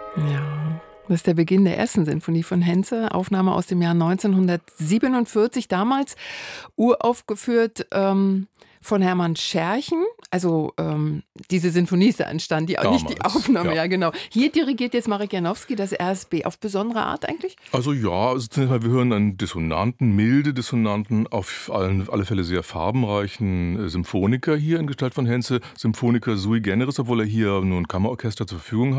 Ja, das ist der Beginn der ersten Sinfonie von Henze, Aufnahme aus dem Jahr 1947, damals uraufgeführt, von Hermann Scherchen. Also, diese Sinfonie ist ja entstanden, die nicht die Damals, Aufnahme, ja. ja genau. Hier dirigiert jetzt Marek Janowski das RSB auf besondere Art eigentlich? Also ja, also zunächst mal, wir hören einen Dissonanten, milde Dissonanten, auf alle Fälle sehr farbenreichen Symphoniker hier in Gestalt von Henze. Symphoniker sui generis, obwohl er hier nur ein Kammerorchester zur Verfügung hat.